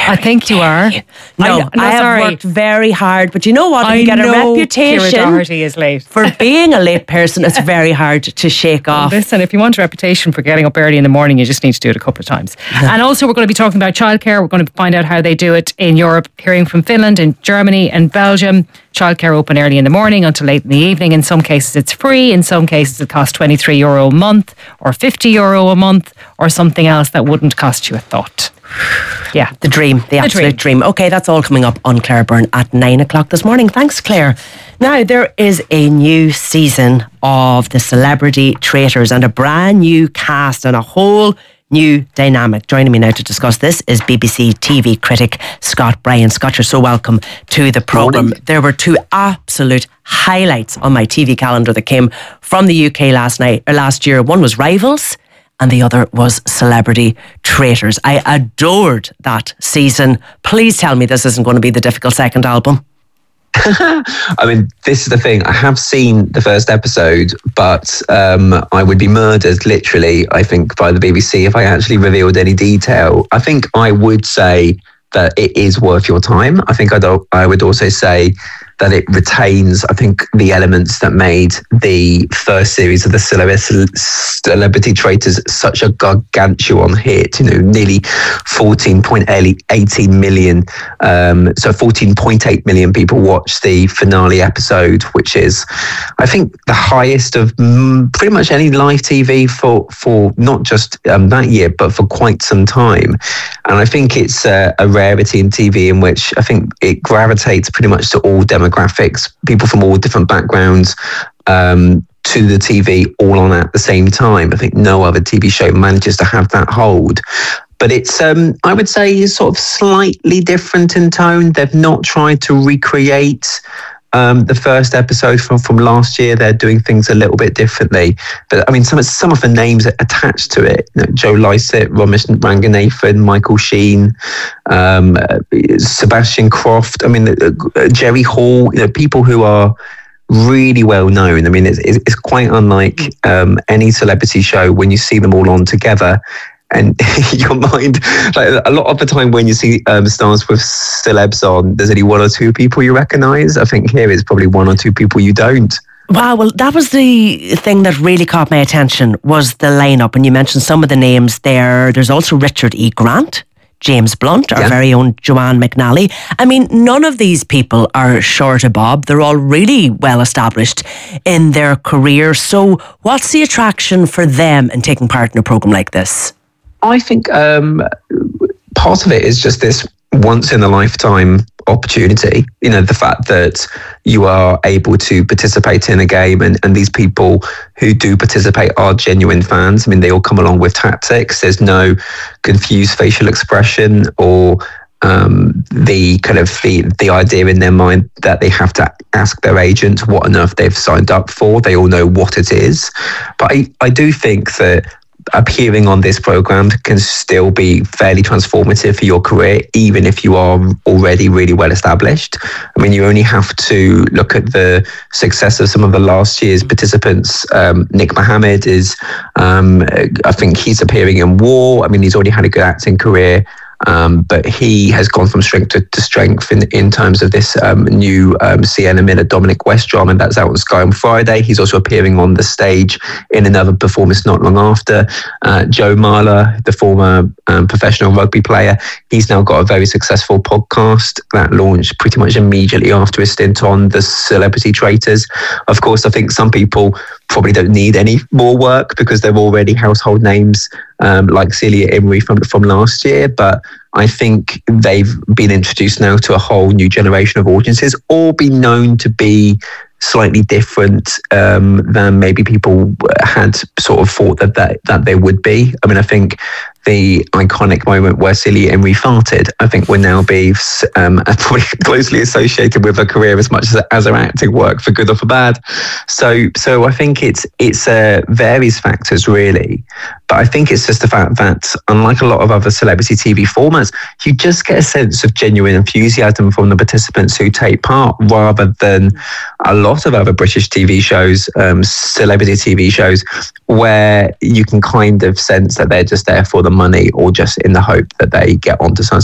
I think you are. No, I have worked very hard, but you know what? If you get a reputation Ciara Doherty is late. for being a late person, it's very hard to shake off. Listen, if you want a reputation for getting up early in the morning, you just need to do it a couple of times. And also, we're going to be talking about childcare. We're going to find out how they do it in Europe, hearing from Finland and Germany and Belgium. Childcare open early in the morning until late in the evening. In some cases, it's free. In some cases, it costs €23 a month or €50 a month or something else that wouldn't cost you a thought. Yeah. The dream, the absolute dream. Okay, that's all coming up on Claire Byrne at 9 o'clock this morning. Thanks, Claire. Now, there is a new season of The Celebrity Traitors and a brand new cast and a whole new dynamic. Joining me now to discuss this is BBC TV critic Scott Bryan. Scott, you're so welcome to the programme. There were two absolute highlights on my TV calendar that came from the UK last year. One was Rivals and the other was Celebrity Traitors. I adored that season. Please tell me this isn't going to be the difficult second album. I mean, this is the thing. I have seen the first episode, but I would be murdered, literally, I think, by the BBC if I actually revealed any detail. I think I would say that it is worth your time. I think I would also say that it retains, I think, the elements that made the first series of the Celebrity Traitors such a gargantuan hit. You know, nearly 14.18 million, so 14.8 million people watched the finale episode, which is, I think, the highest of pretty much any live TV for not just that year, but for quite some time. And I think it's a rarity in TV in which I think it gravitates pretty much to all demographics, people from all different backgrounds, to the TV all on at the same time. I think no other TV show manages to have that hold. But it's, I would say, sort of slightly different in tone. They've not tried to recreate the first episode from last year. They're doing things a little bit differently. But I mean, some of the names attached to it, you know, Joe Lycett, Ramesh Ranganathan, Michael Sheen, Sebastian Croft, I mean, Jerry Hall, you know, people who are really well known. I mean, it's quite unlike any celebrity show when you see them all on together. And your mind, like a lot of the time when you see stars with celebs on, there's only one or two people you recognise. I think here is probably one or two people you don't. Wow, well, that was the thing that really caught my attention, was the lineup. And you mentioned some of the names there. There's also Richard E. Grant, James Blunt, our very own Joanne McNally. I mean, none of these people are short of Bob. They're all really well established in their career. So what's the attraction for them in taking part in a programme like this? I think part of it is just this once in a lifetime opportunity. You know, the fact that you are able to participate in a game, and these people who do participate are genuine fans. I mean, they all come along with tactics. There's no confused facial expression or the kind of the idea in their mind that they have to ask their agent what on earth they've signed up for. They all know what it is. But I do think that appearing on this program can still be fairly transformative for your career, even if you are already really well established. I mean, you only have to look at the success of some of the last year's participants. Nick Mohammed is, I think he's appearing in War. I mean, he's already had a good acting career. But he has gone from strength to strength in terms of this new Sienna Miller Dominic West drama, and that's out on Sky on Friday. He's also appearing on the stage in another performance not long after. Joe Marler, the former professional rugby player, he's now got a very successful podcast that launched pretty much immediately after his stint on The Celebrity Traitors. Of course, I think some people probably don't need any more work because they're already household names, like Celia Imrie from last year. But I think they've been introduced now to a whole new generation of audiences, all been known to be slightly different than maybe people had sort of thought that they would be. I mean, I think the iconic moment where Celia Imrie farted, I think will now be probably closely associated with her career as much as her acting work, for good or for bad. So I think it's various factors really, but I think it's just the fact that unlike a lot of other celebrity TV formats, you just get a sense of genuine enthusiasm from the participants who take part, rather than a lot of other British TV shows, celebrity TV shows, where you can kind of sense that they're just there for the money or just in the hope that they get onto